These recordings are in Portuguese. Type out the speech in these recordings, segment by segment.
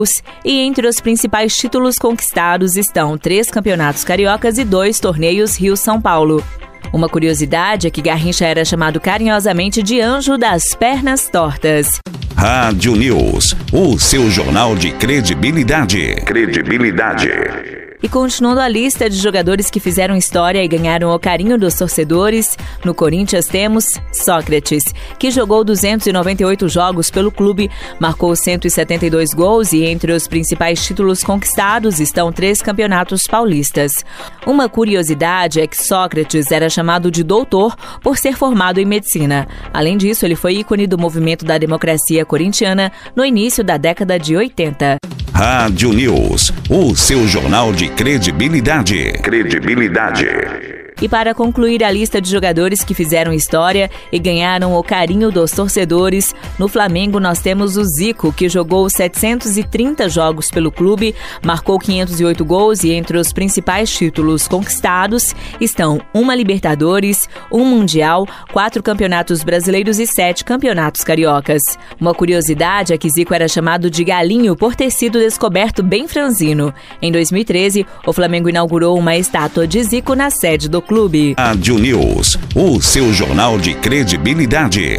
E entre os principais títulos conquistados estão 3 campeonatos cariocas e 2 torneios Rio-São Paulo. Uma curiosidade é que Garrincha era chamado carinhosamente de Anjo das Pernas Tortas. Rádio News, o seu jornal de credibilidade. E continuando a lista de jogadores que fizeram história e ganharam o carinho dos torcedores, no Corinthians temos Sócrates, que jogou 298 jogos pelo clube, marcou 172 gols e entre os principais títulos conquistados estão 3 campeonatos paulistas. Uma curiosidade é que Sócrates era chamado de doutor por ser formado em medicina. Além disso, ele foi ícone do movimento da democracia corintiana no início da década de 80. Rádio News, o seu jornal de credibilidade. E para concluir a lista de jogadores que fizeram história e ganharam o carinho dos torcedores, no Flamengo nós temos o Zico, que jogou 730 jogos pelo clube, marcou 508 gols e entre os principais títulos conquistados estão 1 Libertadores, 1 Mundial, 4 campeonatos brasileiros e 7 campeonatos cariocas. Uma curiosidade é que Zico era chamado de Galinho por ter sido descoberto bem franzino. Em 2013, o Flamengo inaugurou uma estátua de Zico na sede do clube. Rádio News, o seu jornal de credibilidade.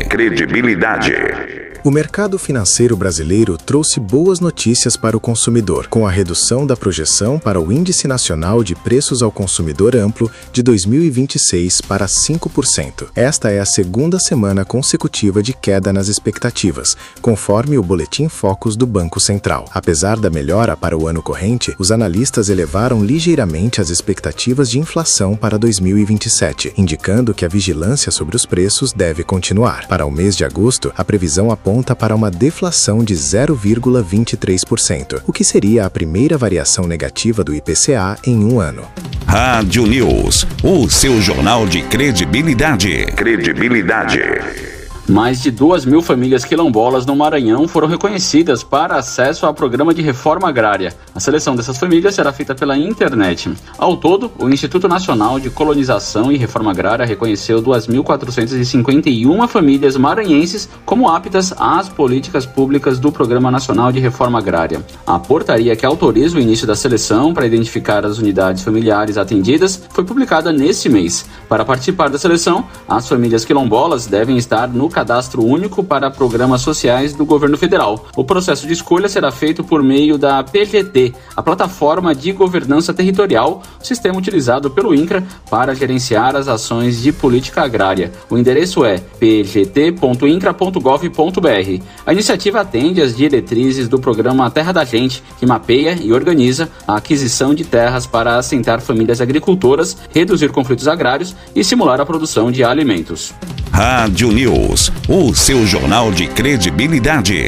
O mercado financeiro brasileiro trouxe boas notícias para o consumidor, com a redução da projeção para o Índice Nacional de Preços ao Consumidor Amplo de 2026 para 5%. Esta é a segunda semana consecutiva de queda nas expectativas, conforme o Boletim Focus do Banco Central. Apesar da melhora para o ano corrente, os analistas elevaram ligeiramente as expectativas de inflação para 2027, indicando que a vigilância sobre os preços deve continuar. Para o mês de agosto, a previsão aponta para uma deflação de 0,23%, o que seria a primeira variação negativa do IPCA em um ano. Rádio News, o seu jornal de credibilidade. Mais de 2.000 famílias quilombolas no Maranhão foram reconhecidas para acesso ao programa de reforma agrária. A seleção dessas famílias será feita pela internet. Ao todo, o Instituto Nacional de Colonização e Reforma Agrária reconheceu 2.451 famílias maranhenses como aptas às políticas públicas do Programa Nacional de Reforma Agrária. A portaria que autoriza o início da seleção para identificar as unidades familiares atendidas foi publicada neste mês. Para participar da seleção, as famílias quilombolas devem estar no Cadastro Único para Programas Sociais do Governo Federal. O processo de escolha será feito por meio da PGT, a Plataforma de Governança Territorial, sistema utilizado pelo INCRA para gerenciar as ações de política agrária. O endereço é pgt.incra.gov.br. A iniciativa atende às diretrizes do programa Terra da Gente, que mapeia e organiza a aquisição de terras para assentar famílias agricultoras, reduzir conflitos agrários e estimular a produção de alimentos. Rádio News, o seu jornal de credibilidade.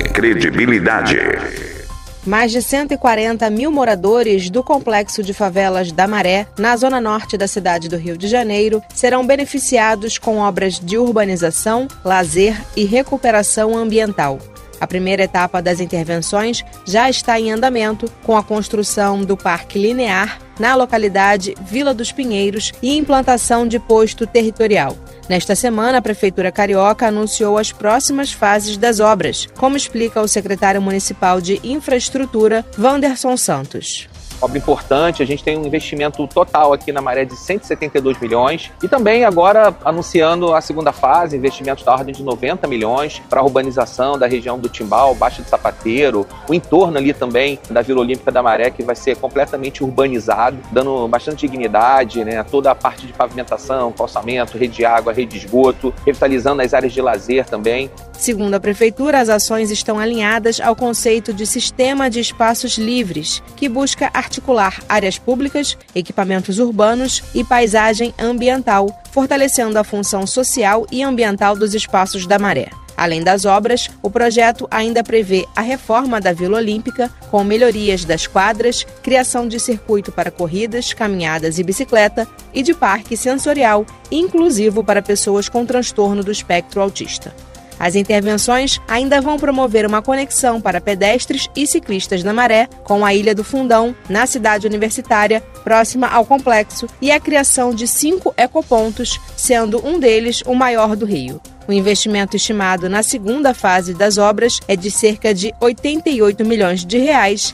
Mais de 140 mil moradores do complexo de favelas da Maré, na zona norte da cidade do Rio de Janeiro, serão beneficiados com obras de urbanização, lazer e recuperação ambiental. A primeira etapa das intervenções já está em andamento, com a construção do Parque Linear na localidade Vila dos Pinheiros e implantação de posto territorial. Nesta semana, a Prefeitura Carioca anunciou as próximas fases das obras, como explica o secretário municipal de Infraestrutura, Wanderson Santos. Obra importante, a gente tem um investimento total aqui na Maré de 172 milhões e também agora anunciando a segunda fase, investimentos da ordem de 90 milhões para a urbanização da região do Timbal, Baixa de Sapateiro, o entorno ali também da Vila Olímpica da Maré, que vai ser completamente urbanizado, dando bastante dignidade, né, a toda a parte de pavimentação, calçamento, rede de água, rede de esgoto, revitalizando as áreas de lazer também. Segundo a Prefeitura, as ações estão alinhadas ao conceito de Sistema de Espaços Livres, que busca articular áreas públicas, equipamentos urbanos e paisagem ambiental, fortalecendo a função social e ambiental dos espaços da Maré. Além das obras, o projeto ainda prevê a reforma da Vila Olímpica, com melhorias das quadras, criação de circuito para corridas, caminhadas e bicicleta e de parque sensorial, inclusivo para pessoas com transtorno do espectro autista. As intervenções ainda vão promover uma conexão para pedestres e ciclistas na Maré com a Ilha do Fundão, na cidade universitária, próxima ao complexo, e a criação de 5 ecopontos, sendo um deles o maior do Rio. O investimento estimado na segunda fase das obras é de cerca de 88 milhões de reais